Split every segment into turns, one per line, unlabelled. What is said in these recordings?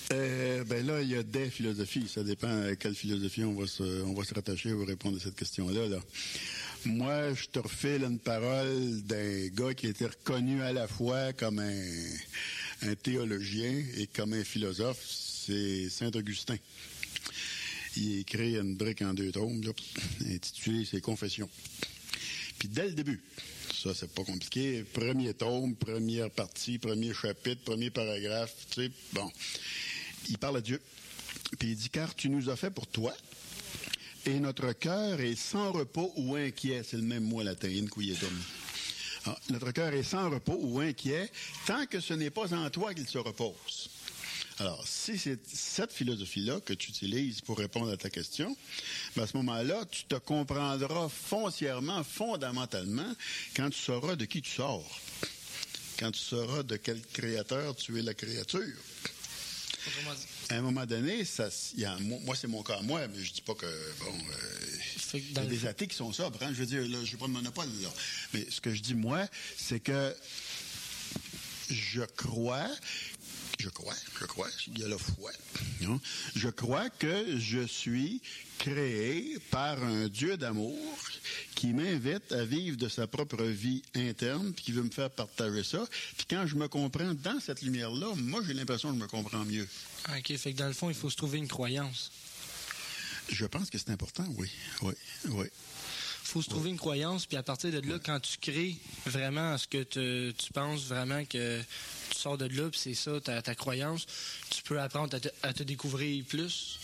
Ben là, il y a des philosophies. Ça dépend à quelle philosophie on va se rattacher pour répondre à cette question-là. Là. Moi, je te refile une parole d'un gars qui était reconnu à la fois comme un théologien et comme un philosophe. C'est Saint-Augustin. Il a écrit une brique en 2 tomes, là, intitulée « Ses confessions ». Puis dès le début, ça, c'est pas compliqué, premier tome, première partie, premier chapitre, premier paragraphe, tu sais, bon. Il parle à Dieu, puis il dit « Car tu nous as fait pour toi, et notre cœur est sans repos ou inquiet. » C'est le même mot latin, inquietum. Ah, notre cœur est sans repos ou inquiet, tant que ce n'est pas en toi qu'il se repose. Alors, si c'est cette philosophie-là que tu utilises pour répondre à ta question, ben à ce moment-là, tu te comprendras foncièrement, fondamentalement, quand tu sauras de qui tu sors. Quand tu sauras de quel créateur tu es la créature. À un moment donné, moi, c'est mon cas à moi, mais je dis pas que, il y a des athées qui sont sobres, hein, je veux dire, là, je n'ai pas de monopole, là. Mais ce que je dis, moi, c'est que je crois, il y a la foi. Non? Je crois que je suis créé par un Dieu d'amour qui m'invite à vivre de sa propre vie interne, puis qui veut me faire partager ça. Puis quand je me comprends dans cette lumière-là, moi, j'ai l'impression que je me comprends mieux.
OK, fait que dans le fond, il faut se trouver une croyance.
Je pense que c'est important, oui.
Il faut se trouver une croyance, puis à partir de là, quand tu crées vraiment ce que tu penses vraiment que tu sors de là, puis c'est ça, ta croyance, tu peux apprendre à te découvrir plus.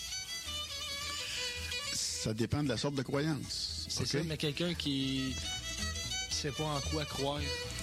Ça dépend de la sorte de croyance.
C'est ça, mais quelqu'un qui sait pas en quoi croire.